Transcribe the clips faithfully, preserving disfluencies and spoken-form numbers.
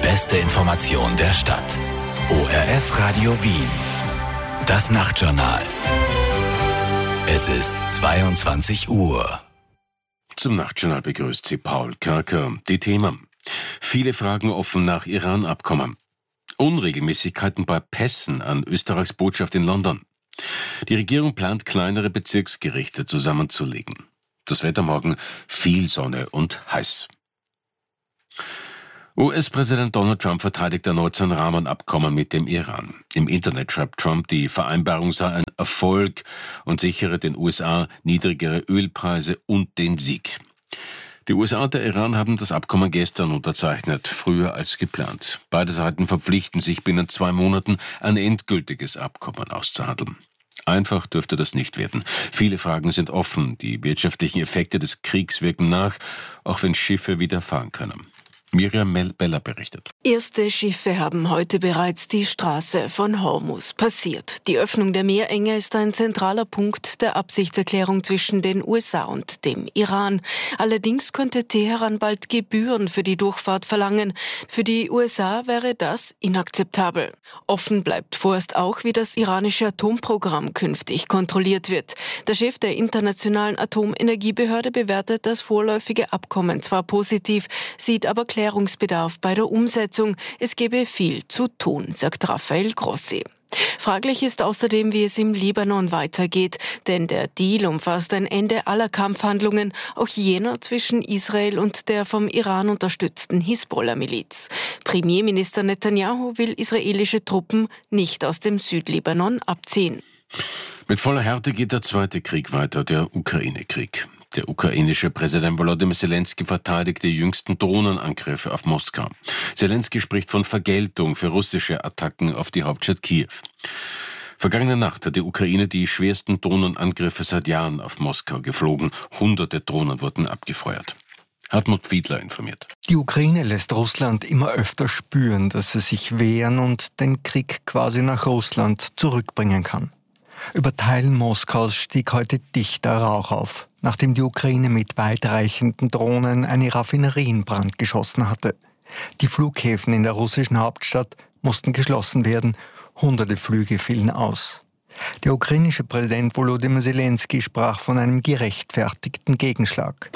beste Information der Stadt. O R F Radio Wien. Das Nachtjournal. Es ist zweiundzwanzig Uhr. Zum Nachtjournal begrüßt Sie Paul Körker. Die Themen: Viele Fragen offen nach Iran-Abkommen. Unregelmäßigkeiten bei Pässen an Österreichs Botschaft in London. Die Regierung plant, kleinere Bezirksgerichte zusammenzulegen. Das Wetter morgen: viel Sonne und heiß. U S-Präsident Donald Trump verteidigt erneut sein Rahmenabkommen mit dem Iran. Im Internet schreibt Trump, die Vereinbarung sei ein Erfolg und sichere den U S A niedrigere Ölpreise und den Sieg. Die U S A und der Iran haben das Abkommen gestern unterzeichnet, früher als geplant. Beide Seiten verpflichten sich, binnen zwei Monaten ein endgültiges Abkommen auszuhandeln. Einfach dürfte das nicht werden. Viele Fragen sind offen. Die wirtschaftlichen Effekte des Kriegs wirken nach, auch wenn Schiffe wieder fahren können. Miriam Beller berichtet. Erste Schiffe haben heute bereits die Straße von Hormuz passiert. Die Öffnung der Meerenge ist ein zentraler Punkt der Absichtserklärung zwischen den U S A und dem Iran. Allerdings könnte Teheran bald Gebühren für die Durchfahrt verlangen. Für die U S A wäre das inakzeptabel. Offen bleibt vorerst auch, wie das iranische Atomprogramm künftig kontrolliert wird. Der Chef der Internationalen Atomenergiebehörde bewertet das vorläufige Abkommen zwar positiv, sieht aber Klärungsbedarf bei der Umsetzung. Es gäbe viel zu tun, sagt Rafael Grossi. Fraglich ist außerdem, wie es im Libanon weitergeht, denn der Deal umfasst ein Ende aller Kampfhandlungen, auch jener zwischen Israel und der vom Iran unterstützten Hisbollah-Miliz. Premierminister Netanyahu will israelische Truppen nicht aus dem Südlibanon abziehen. Mit voller Härte geht der zweite Krieg weiter, der Ukraine-Krieg. Der ukrainische Präsident Volodymyr Zelensky verteidigt die jüngsten Drohnenangriffe auf Moskau. Zelensky spricht von Vergeltung für russische Attacken auf die Hauptstadt Kiew. Vergangene Nacht hat die Ukraine die schwersten Drohnenangriffe seit Jahren auf Moskau geflogen. Hunderte Drohnen wurden abgefeuert. Hartmut Fiedler informiert. Die Ukraine lässt Russland immer öfter spüren, dass sie sich wehren und den Krieg quasi nach Russland zurückbringen kann. Über Teilen Moskaus stieg heute dichter Rauch auf, nachdem die Ukraine mit weitreichenden Drohnen eine Raffinerie in Brand geschossen hatte. Die Flughäfen in der russischen Hauptstadt mussten geschlossen werden, hunderte Flüge fielen aus. Der ukrainische Präsident Volodymyr Zelensky sprach von einem gerechtfertigten Gegenschlag.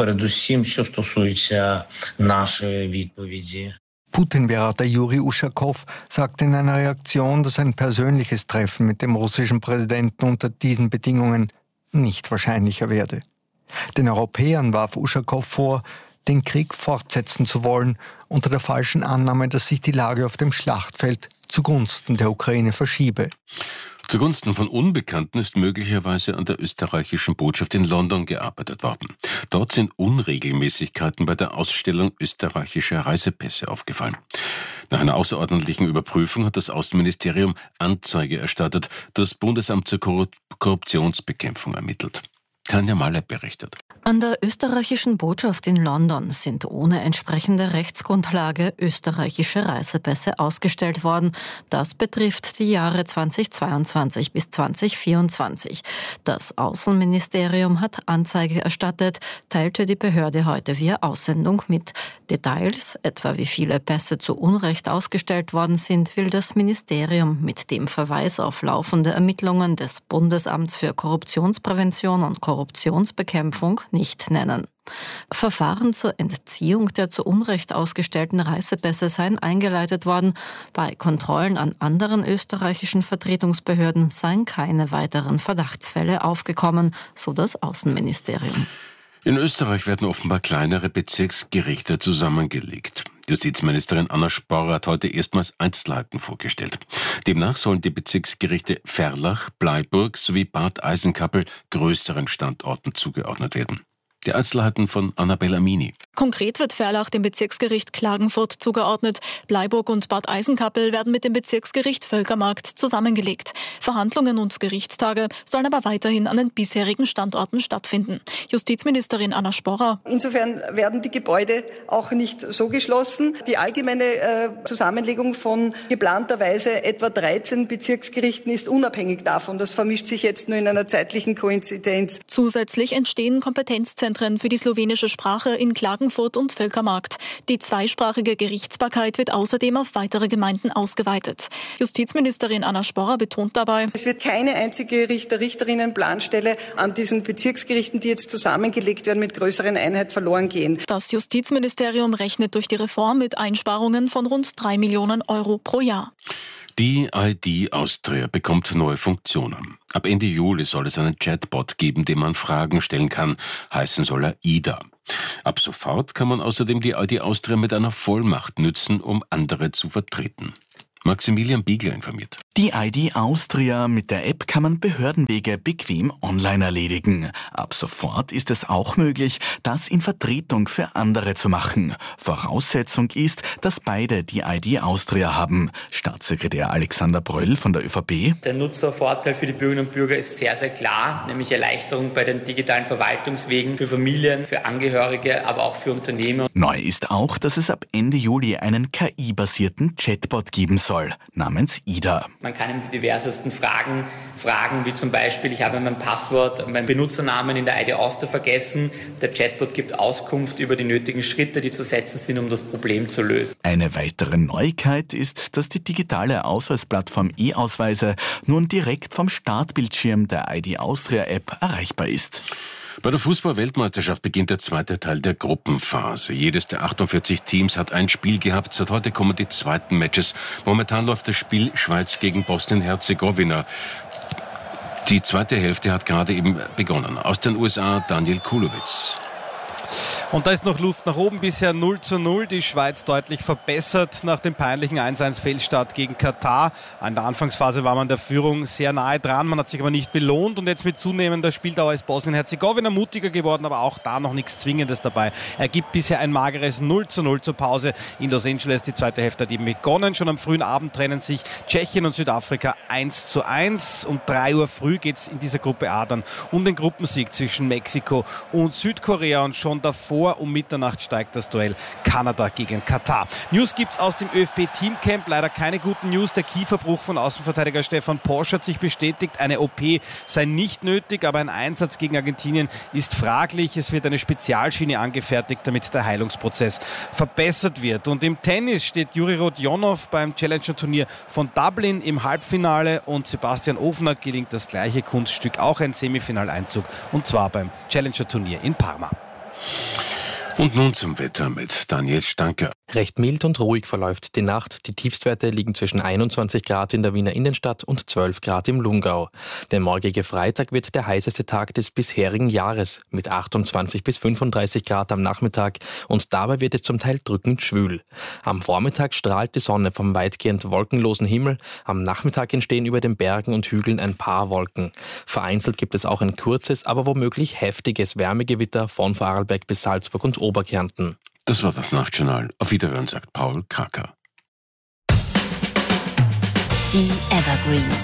Putin-Berater Juri Uschakow sagte in einer Reaktion, dass ein persönliches Treffen mit dem russischen Präsidenten unter diesen Bedingungen nicht wahrscheinlicher werde. Den Europäern warf Uschakow vor, den Krieg fortsetzen zu wollen, unter der falschen Annahme, dass sich die Lage auf dem Schlachtfeld zugunsten der Ukraine verschiebe. Zugunsten von Unbekannten ist möglicherweise an der österreichischen Botschaft in London gearbeitet worden. Dort sind Unregelmäßigkeiten bei der Ausstellung österreichischer Reisepässe aufgefallen. Nach einer außerordentlichen Überprüfung hat das Außenministerium Anzeige erstattet, das Bundesamt zur Korruptionsbekämpfung ermittelt. Tanja Malle berichtet. An der österreichischen Botschaft in London sind ohne entsprechende Rechtsgrundlage österreichische Reisepässe ausgestellt worden. Das betrifft die Jahre zweitausendzweiundzwanzig bis zweitausendvierundzwanzig. Das Außenministerium hat Anzeige erstattet, teilte die Behörde heute via Aussendung mit. Details, etwa wie viele Pässe zu Unrecht ausgestellt worden sind, will das Ministerium mit dem Verweis auf laufende Ermittlungen des Bundesamts für Korruptionsprävention und Korruptionsbekämpfung nicht nennen. Verfahren zur Entziehung der zu Unrecht ausgestellten Reisepässe seien eingeleitet worden. Bei Kontrollen an anderen österreichischen Vertretungsbehörden seien keine weiteren Verdachtsfälle aufgekommen, so das Außenministerium. In Österreich werden offenbar kleinere Bezirksgerichte zusammengelegt. Justizministerin Anna Sporr hat heute erstmals Einzelheiten vorgestellt. Demnach sollen die Bezirksgerichte Ferlach, Bleiburg sowie Bad Eisenkappel größeren Standorten zugeordnet werden. Die Einzelheiten von Annabella Mini. Konkret wird Ferlach dem Bezirksgericht Klagenfurt zugeordnet. Bleiburg und Bad Eisenkappel werden mit dem Bezirksgericht Völkermarkt zusammengelegt. Verhandlungen und Gerichtstage sollen aber weiterhin an den bisherigen Standorten stattfinden. Justizministerin Anna Sporrer. Insofern werden die Gebäude auch nicht so geschlossen. Die allgemeine äh, Zusammenlegung von geplanterweise etwa dreizehn Bezirksgerichten ist unabhängig davon. Das vermischt sich jetzt nur in einer zeitlichen Koinzidenz. Zusätzlich entstehen Kompetenzzentren für die slowenische Sprache in Klagenfurt Klagenfurt und Völkermarkt. Die zweisprachige Gerichtsbarkeit wird außerdem auf weitere Gemeinden ausgeweitet. Justizministerin Anna Sporrer betont dabei: Es wird keine einzige Richter, Richterinnen-Planstelle an diesen Bezirksgerichten, die jetzt zusammengelegt werden, mit größeren Einheiten verloren gehen. Das Justizministerium rechnet durch die Reform mit Einsparungen von rund drei Millionen Euro pro Jahr. Die I D Austria bekommt neue Funktionen. Ab Ende Juli soll es einen Chatbot geben, dem man Fragen stellen kann. Heißen soll er Ida. Ab sofort kann man außerdem die I D Austria mit einer Vollmacht nützen, um andere zu vertreten. Maximilian Biegler informiert. Die I D Austria mit der App kann man Behördenwege bequem online erledigen. Ab sofort ist es auch möglich, das in Vertretung für andere zu machen. Voraussetzung ist, dass beide die I D Austria haben. Staatssekretär Alexander Bröll von der ÖVP. Der Nutzervorteil für die Bürgerinnen und Bürger ist sehr, sehr klar, nämlich Erleichterung bei den digitalen Verwaltungswegen für Familien, für Angehörige, aber auch für Unternehmen. Neu ist auch, dass es ab Ende Juli einen K I-basierten Chatbot geben soll. namens Ida. Man kann ihm die diversesten Fragen fragen, wie zum Beispiel, ich habe mein Passwort, meinen Benutzernamen in der I D Austria vergessen. Der Chatbot gibt Auskunft über die nötigen Schritte, die zu setzen sind, um das Problem zu lösen. Eine weitere Neuigkeit ist, dass die digitale Ausweisplattform E-Ausweise nun direkt vom Startbildschirm der I D Austria App erreichbar ist. Bei der Fußball-Weltmeisterschaft beginnt der zweite Teil der Gruppenphase. Jedes der achtundvierzig Teams hat ein Spiel gehabt. Seit heute kommen die zweiten Matches. Momentan läuft das Spiel Schweiz gegen Bosnien-Herzegowina. Die zweite Hälfte hat gerade eben begonnen. Aus den U S A Daniel Kulowitz. Und da ist noch Luft nach oben, bisher null zu null. Die Schweiz deutlich verbessert nach dem peinlichen eins eins Fehlstart gegen Katar. In der Anfangsphase war man der Führung sehr nahe dran, man hat sich aber nicht belohnt. Und jetzt mit zunehmender Spieldauer ist Bosnien-Herzegowina mutiger geworden, aber auch da noch nichts Zwingendes dabei. Er gibt bisher ein mageres null zu null zur Pause in Los Angeles. Die zweite Hälfte hat eben begonnen. Schon am frühen Abend trennen sich Tschechien und Südafrika eins zu eins. Um drei Uhr früh geht es in dieser Gruppe A dann um den Gruppensieg zwischen Mexiko und Südkorea. Und schon davor um Mitternacht steigt das Duell Kanada gegen Katar. News gibt's aus dem ÖFB-Teamcamp. Leider keine guten News. Der Kieferbruch von Außenverteidiger Stefan Posch hat sich bestätigt. Eine O P sei nicht nötig, aber ein Einsatz gegen Argentinien ist fraglich. Es wird eine Spezialschiene angefertigt, damit der Heilungsprozess verbessert wird. Und im Tennis steht Juri Rodionov beim Challenger-Turnier von Dublin im Halbfinale und Sebastian Ofner gelingt das gleiche Kunststück, auch ein Semifinaleinzug, und zwar beim Challenger-Turnier in Parma. Und nun zum Wetter mit Daniel Stanker. Recht mild und ruhig verläuft die Nacht. Die Tiefstwerte liegen zwischen einundzwanzig Grad in der Wiener Innenstadt und zwölf Grad im Lungau. Der morgige Freitag wird der heißeste Tag des bisherigen Jahres mit achtundzwanzig bis fünfunddreißig Grad am Nachmittag und dabei wird es zum Teil drückend schwül. Am Vormittag strahlt die Sonne vom weitgehend wolkenlosen Himmel. Am Nachmittag entstehen über den Bergen und Hügeln ein paar Wolken. Vereinzelt gibt es auch ein kurzes, aber womöglich heftiges Wärmegewitter von Vorarlberg bis Salzburg und Oberkärnten. Das war das Nachtjournal. Auf Wiederhören, sagt Paul Kracker. Die Evergreens.